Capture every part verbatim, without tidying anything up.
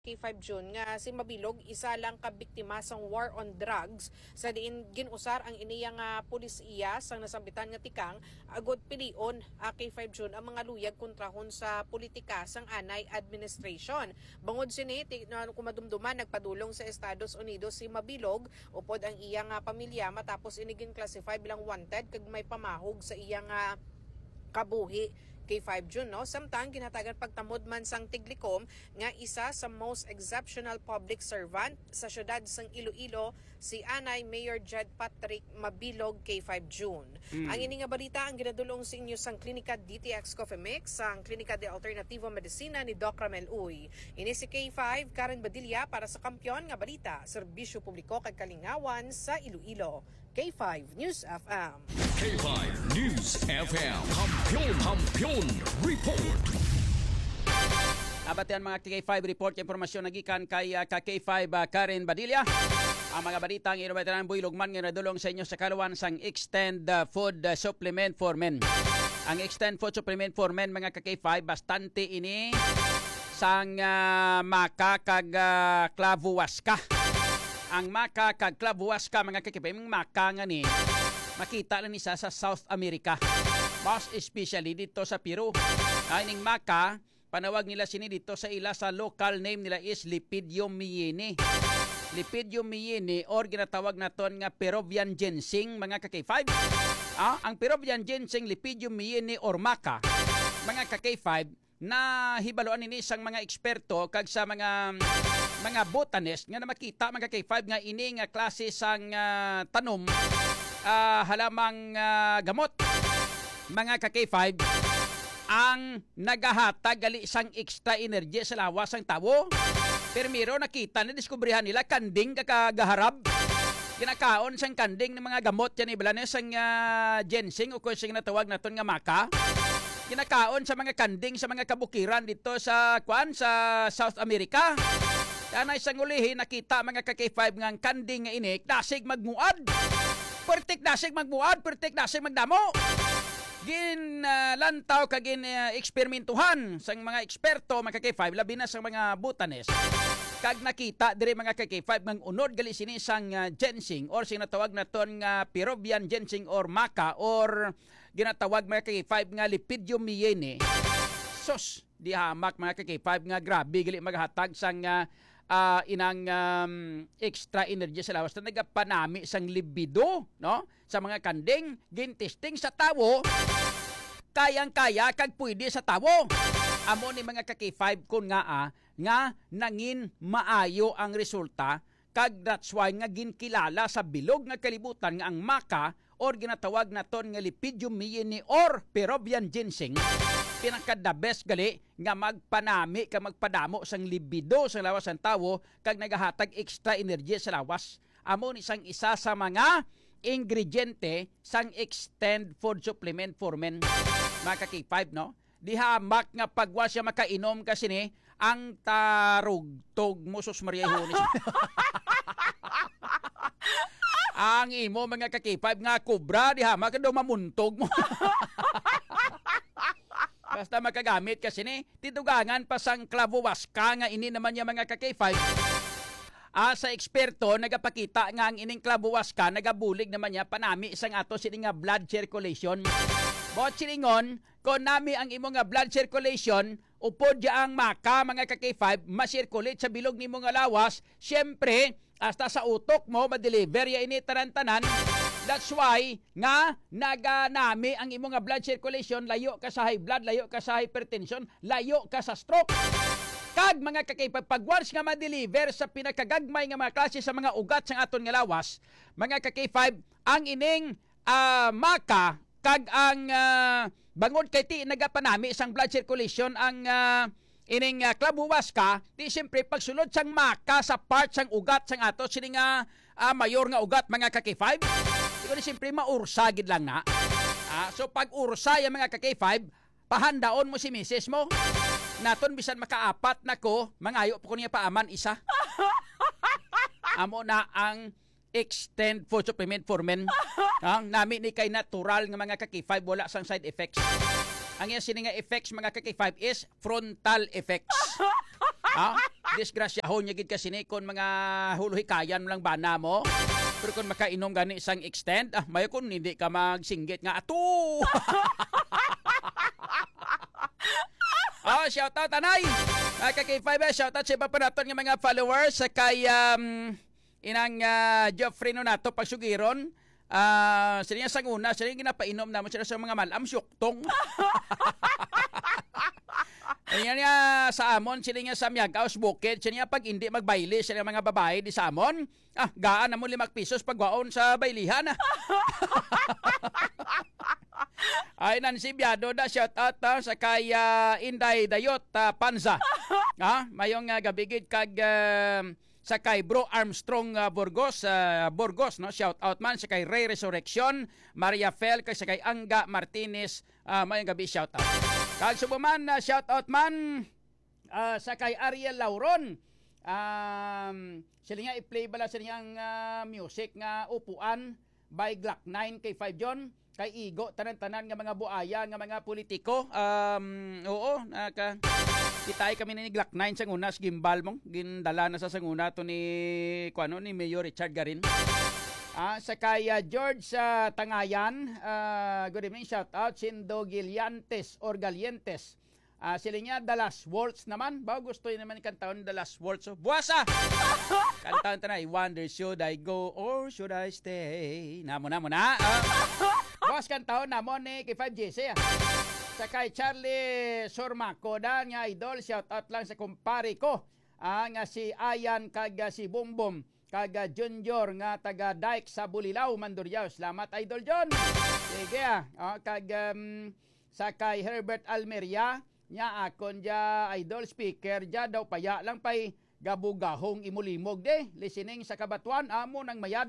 K five June nga si Mabilog isa lang ka biktima sang war on drugs sa diin ginusar ang iniyang uh, pulisiya sang nasambitan nga tikang agod pilion uh, K five June ang mga luyag kontrahon sa politika sang anay administration. Bangod sini no, kumadumduman nagpadulong sa Estados Unidos si Mabilog upod ang iyang uh, pamilya matapos inigin classify bilang wanted kag may pamahog sa iyang uh, kabuhi. K five June, no? Samtang ginatagan pagtamod man sang Tiglikom nga isa sa most exceptional public servant sa syudad sang Iloilo si Anay Mayor Jed Patrick Mabilog K five June. Mm. Ang ini nga balita ang ginadulong sa inyo sang Klinika D T X Coffee Mix sang Klinika de Alternativo Medicina ni Doc Ramel Uy. Ini si K five Karen Badilla para sa Kampiyon nga Balita, Serbisyo Publiko kag Kalingawan sa Iloilo. K five News F M. K five News F M. Kampiyon, Kampiyon Report. Abatian mga K five report impormasyon nagikan kay uh, K five uh, Karen Badilla. Ang mga balitang inobatan ng Buylogman nga nadulong sa inyo sa kaluwan sang Extend uh, Food uh, Supplement for Men. Ang Extend Food Supplement for Men mga K five bastante ini sang uh, maka kag uh, klavuwaska. Ang maka kag klavuwaska mga K five maka nga ni makita lang isa sa South America. Most especially dito sa Peru. Ay ning maka, panawag nila sini dito sa ila sa local name nila is Lepidium myini. Lepidium myini or ginatawag naton nga Peruvian ginseng mga ka-K five. Ah, ang Peruvian ginseng, Lepidium myini or maka, mga ka-K five na hibaluan ini sang mga eksperto kag sa mga mga botanist nga na makita mga K five nga ini nga klase sang uh, tanom uh, halamang uh, gamot mga ka-K five ang nagahatag gali sang extra energy sa lawas sang tawo. Permiro nakita na diskubrihan nila kanding kakagaharab. Kinakaon sang kanding ng mga gamot yan ibalanes sang uh, ginseng o kung sing natawag naton nga maka. Kinakaon sa mga kanding sa mga kabukiran dito sa kuan sa South America. Yan ay isang ulihin nakita mga ka-K five nga kanding nga inik dasig magmuad. Pertik dasig magmuad, pertik dasig magdamo. Gin uh, lantaw kag gin uh, eksperimentuhan sang mga eksperto mga K five labi na sang mga botanist. Kag nakita diri mga K five ng unod gali sini sang uh, ginseng or sing natawag naton nga Peruvian ginseng or maca or ginatawag mga K five nga Lepidium myini. Sos di hamak mga K five nga grabe gali maghatag sang uh, uh, inang um, extra energy sa lawas na nagapanami sang libido no sa mga kanding gin-testing sa tawo kayang-kaya kag pwede sa tawo. Amo ni mga ka-K five kun nga ah, nga nangin maayo ang resulta kag that's why nga ginkilala sa bilog nga kalibutan nga ang maca or ginatawag naton nga Lepidium myini or Peruvian ginseng pinaka the best gali nga magpanami kag magpadamo sang libido sa lawas ng tawo kag nagahatag extra energy sa lawas. Amo ni sang isa sa mga ingrediente sang Extend Food Supplement for Men mga ka-K five no. Di hamak nga pagwa siya makainom kasi ni ang tarugtog mo sus Maria Hunis. Ang imo mga ka-K five nga kubra di hamak daw mamuntog mo. Basta makagamit kasi ni titugangan pa sang klavuwaska nga ini naman yung mga ka-K five. Ah, sa eksperto nagapakita nga ang ining klavuwaska nagabulig naman niya panami isang ato sini nga blood circulation. Bot silingon, kung nami ang imo nga blood circulation, upod ya ang maka mga ka-K five, masirculate sa bilog ni mo nga lawas, syempre, hasta sa utok mo, madeliver ya ini tanan-tanan. That's why, nga, naganami ang imo nga blood circulation, layo ka sa high blood, layo ka sa hypertension, layo ka sa stroke. Kag mga ka-K five, pag once nga ma-deliver sa pinakagagmay nga mga klase sa mga ugat sa aton nga lawas, mga ka-K five, ang ining uh, maka, kag ang uh, bangod kay ti nagapanami isang blood circulation ang uh, ining uh, klavuwaska di siyempre pagsulod sang maka sa part sang ugat sang ato sini nga uh, mayor nga ugat mga ka-K five di ko siyempre maursa gid lang na uh, so pag ursa ya mga ka-K five pahandaon mo si misis mo naton bisan makaapat nako mangayo po ko niya paaman isa amo na ang Extend Food Supplement for Men. Ang nami ni kay natural nga mga ka-K five wala sang side effects. Ang yan sini nga effects mga ka-K five is frontal effects. Ha? Disgrasyahon niya gid kasi ni kon mga huluhikayan lang bana mo. Pero kung makainom gani isang extend, ah, may kung hindi ka magsinggit nga ato. Oh, shout out anay. Uh, kay K five, shout out sa iba pa naton nga mga followers sa kay um, inang uh, Geoffrey no nato pagsugiron. Ah, uh, sila sang una, sila ginapainom namo sila sa mga malam syuktong. Ayan nga sa amon, sila nga sa Miagaos Bukid, sila nga pag hindi magbaili, sila mga babae di sa amon, ah, gaan na mo limang pisos pagwaon sa bailihan. Ay, Nancy Biado da, shout out ha, sa kay uh, Inday Dayot uh, Panza. Ha? Mayong uh, gabigid kag uh, sa kay Bro Armstrong uh, Burgos, uh, Burgos, no? Shout out man sa kay Ray Resurrection, Maria Fel, kay sa kay Angga Martinez, uh, mayong gabi shout out. Kag subuman uh, shout out man uh, sa kay Ariel Lauron. Um, sila nga i-play bala sa niyang uh, music nga upuan by Glock nine kay five John kay Igo tanan-tanan nga mga buaya nga mga politiko. Um, oo, naka kitay kami ni Glock nine sa unas gimbal mong gindala na sa sanguna to ni kuano ni Mayor Richard Garin. Ah, sa kay uh, George uh, Tangayan, uh, good evening, shout out Sindo Giliantes or Galientes. Ah, sila niya The Last Waltz naman. Ba gusto niyo naman kantaon The Last Waltz. So, buwasa. Kantaon ta na, I wonder should I go or should I stay. Namo namo na. Uh, buwas kantaon namo ni kay five J C. Ah. Sa kay Charlie Sormaco da nga idol, shout out lang sa kumpare ko. Ah, nga si Ayan kag si Bumbum kag Junior nga taga Dike sa Bulilao, Mandurriao. Salamat idol John. Sige ah. Oh, kag um, sa kay Herbert Almeria nya akon ja idol speaker ja daw paya lang pay gabugahong imulimog de listening sa kabatuan amo nang mayad.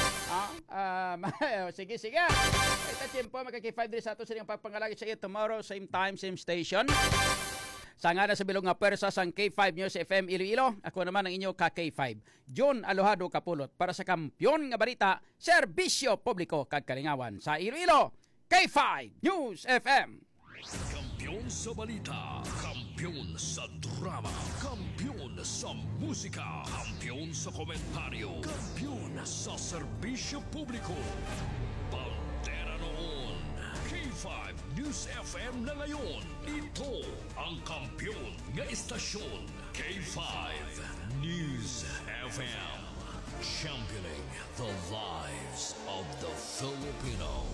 Ah, um, sige sige. Ito tiempo makaki five days ato sa iyang pagpangalagi sa iyo tomorrow same time same station. Sa nga na sa bilog nga pwersa sang K five News F M Iloilo, ako naman ang inyo ka K five. John Alojado Kapulot para sa kampyon nga balita, serbisyo publiko kag kalingawan sa Iloilo. K five News F M. Kampiyon sa balita, kampiyon sa drama, kampiyon sa musika, kampiyon sa komentaryo, kampiyon sa serbisyo publiko. Pantera noon, K five News F M na ngayon. Ito ang kampiyon nga istasyon, K five News F M. Championing the lives of the Filipino.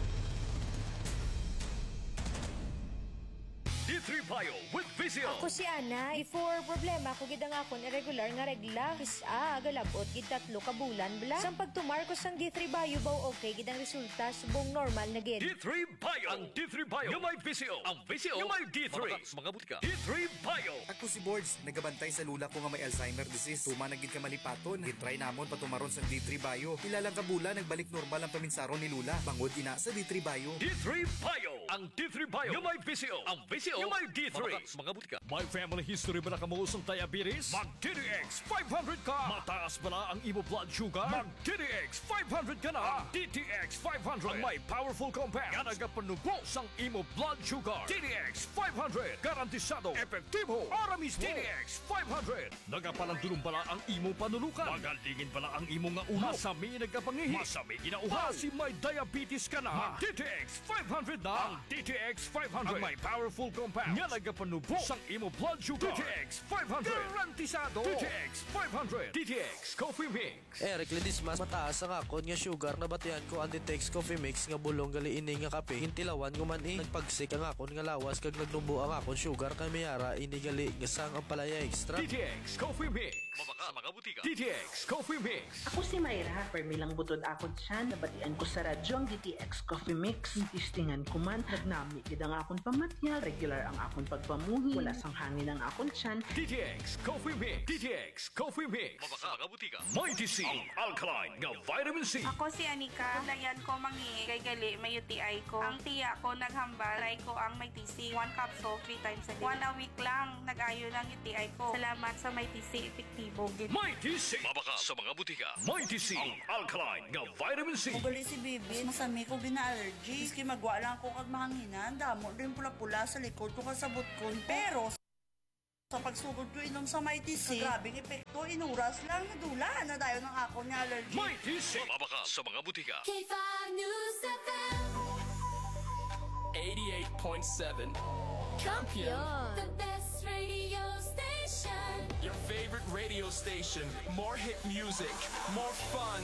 D three Bio with Vizio. Ako si Ana. Before problema ko gid ang akon irregular nga regla. Isa galabot gid tatlo ka bulan bla. Sang pagtumar ko sang D three Bio baw okay gid ang resulta subong normal na gid. D three Bio. Ang D three Bio nga may Vizio. Ang Vizio nga may D three. Mga, mga butika. D three Bio. Ako si Boards, nagabantay sa lula ko nga may Alzheimer disease. Tuma na gid ka malipaton. Gitry namon patumaron sa D three Bio. Ilalang ka bula nagbalik normal ang paminsaron ni lula. Bangod ina sa D three Bio. D three Bio. Ang D three Bio nga may Vizio. Ang Vizio nga may D three. Mga, mga butika. May family history ba na kamuusong diabetes? Mag D D X five hundred ka. Mataas ba na ang imo blood sugar? Mag D D X five hundred ka na. Ang D T X five hundred ang may powerful compounds nga nagapanubo sang imo blood sugar. D D X five hundred garantisado epektibo. Para mismo. D D X five hundred nagapalandulong bala ang imo panulukan. Magalingin bala ang imo nga ulo. Masami nagapangihi. Masami ginauhaw. Si may diabetes ka na. Mag D T X five hundred na. Ang D T X five hundred ang may powerful compounds nga nagapanubo sang imo blood sugar. D T X five hundred garantisado. D T X five hundred. D T X Coffee Mix. Eric Ledismas, mataas ang akon nga sugar na batian ko Antitex Coffee Mix nga bulong gali ini nga kape. Hintilawan ko man eh. Nagpagsik ang akon nga lawas kag nagnumbo ang akon sugar kay mayara ini gali nga sang ang palaya extra. D T X Coffee Mix. Mabaka mga butika. D T X Coffee Mix. Ako si Mayra, permilang butod akon siya, nabatian ko sa radyo ang D T X Coffee Mix. Tistingan ko man, nagnami gid ang akon pamatyal, regular ang akon pagpamuhi, wala sang hangin ang akon tiyan. D T X Coffee Mix. D T X Coffee Mix. Mabaka mga butika. Mighty C. Ang alkaline nga vitamin C. Ako si Anika. Kulayan ko mangi kay gali may U T I ko. Ang tiya ko naghambal. Try ko ang may T C. One capsule, three times a day. One a week lang nag-ayo ng U T I ko. Salamat sa may T C. Epektibo. Mighty C. Mabaka sa mga butika. Mighty C. Ang alkaline nga vitamin C. Ugali si Bibi, masami ko bina-allergy. Iski magwa lang ko kag mahanginan, damo rin pula-pula sa likod ko kasabot ko. Pero Sa pagsugod ko inom sa may T C, grabing epekto, inuras lang, nadula na dayo ng ako ni allergy. May T C. Mababaka sa mga butika. K five News F M eighty-eight point seven Kampion. The best radio station. Your favorite radio station. More hit music, more fun,